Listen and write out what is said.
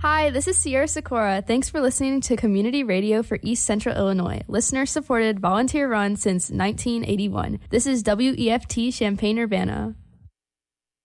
Hi, this is Sierra Sikora. Thanks for listening to Community Radio for East Central Illinois. Listener-supported, volunteer-run since 1981. This is WEFT Champaign-Urbana.